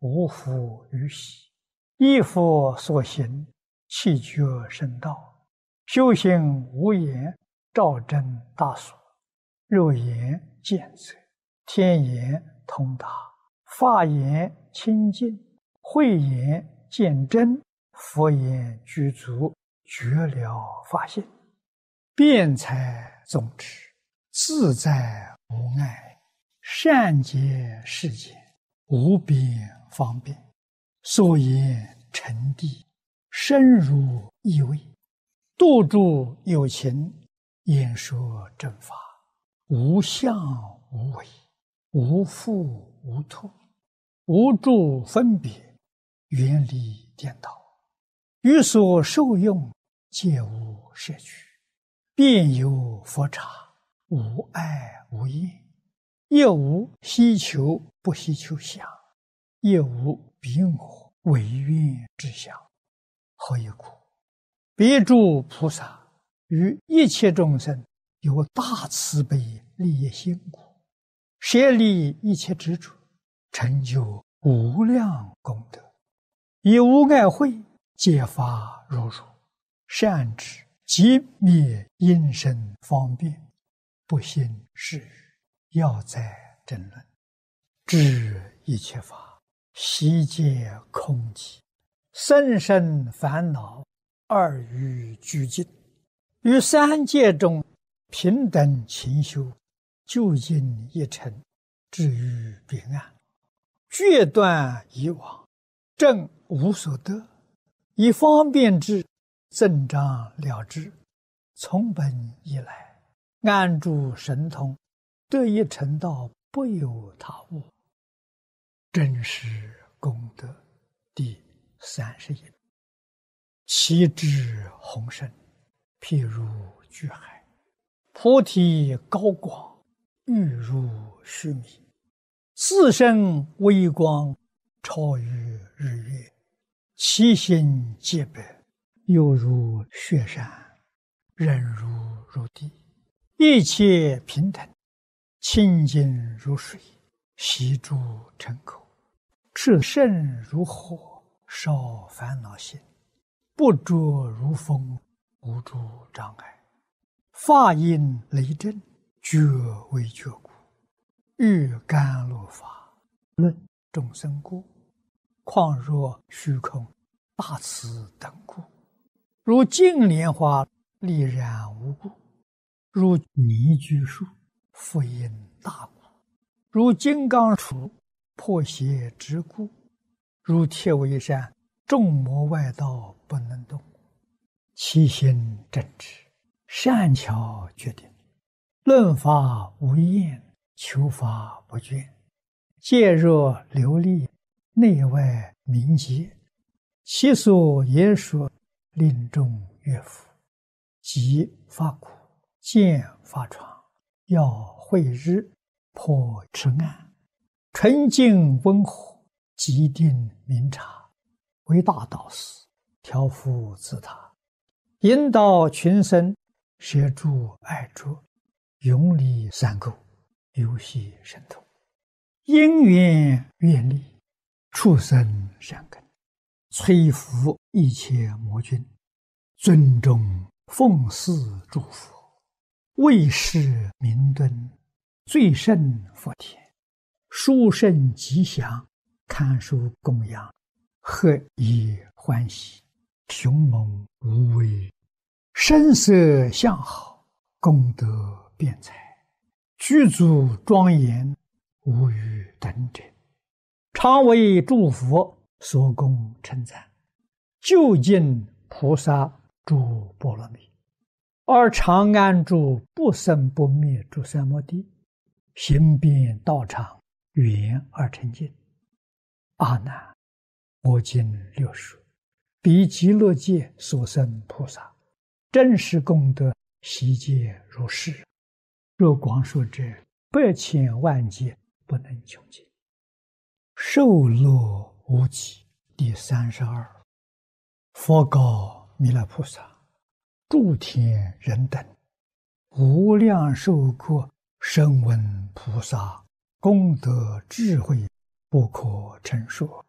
无复于喜，依佛所行，气觉生道，修行无言，照真大所，肉眼见则，天眼通达，法眼清净，慧眼见真，佛眼具足，觉了法性，辩才宗旨，自在无碍，善解世间，无边方便，所言成谛，深入意味，度诸有情，演说正法，无相无为，无复无脱，无住分别，远离颠倒，于所受用，皆无摄取，遍有佛刹，无碍无厌，亦无希求不希求相，亦无彼我唯愿之相。何以故？别诸菩萨于一切众生有大慈悲利益心故，舍利一切执着，成就无量功德，以无碍慧揭发如如，善知即灭因身方便，不信是语，要在争论，知一切法悉皆空寂，生生烦恼二欲俱尽，于三界中平等勤修，究竟一尘，至于彼岸，决断以往，正无所得，以方便智增长了之，从本以来，安住神通，得一成道，不有他物。真实功德第31。其智宏深，譬如巨海，菩提高广，欲如须弥，自身微光，超于日月，其心洁白，犹如雪山，忍如地，一切平等，清净如水，悉诸尘口，炽盛如火，烧烦恼心，不着如风，无诸障碍，法音雷震，觉为觉故，欲甘露法，论众生故，况若虚空大慈等故，如净莲花丽然无故，如泥居树复因大故，如金刚杵破邪之故，如铁围山众魔外道不能动，其心正直，善巧决定，论法无厌，求法不倦，戒若流利，内外明洁，其所言说，令众悦服，即发苦，见发疮，要慧日，破痴暗，纯净温和，极定明察，为大导师，调伏自他，引导群生，摄诸爱着，永离三垢，游戏神通，因缘愿力，畜生善根，摧伏一切魔君，尊重奉祀诸佛，为世明敦，最胜佛田，殊胜吉祥，堪受供养，何以欢喜，雄猛无畏，声色相好，功德辩才，具足庄严，无与等者，常为诸佛所供称赞，究竟菩萨诸波罗蜜，而常安住不生不灭诸三摩地，行遍道场，圆而成净。阿难，我今六说，彼极乐界所生菩萨，真实功德悉皆如是。若广说者，100千万劫不能穷尽。受乐无极第32。佛告弥勒菩萨：诸天人等，无量寿国声闻菩萨功德智慧，不可称说。